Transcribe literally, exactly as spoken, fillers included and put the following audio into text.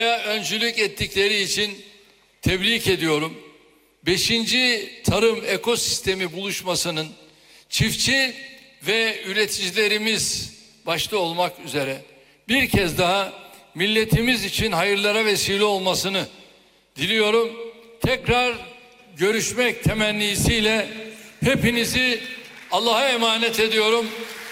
öncülük ettikleri için tebrik ediyorum. Beşinci Tarım Ekosistemi Buluşması'nın çiftçi ve üreticilerimiz başta olmak üzere bir kez daha milletimiz için hayırlara vesile olmasını diliyorum. Tekrar görüşmek temennisiyle hepinizi Allah'a emanet ediyorum.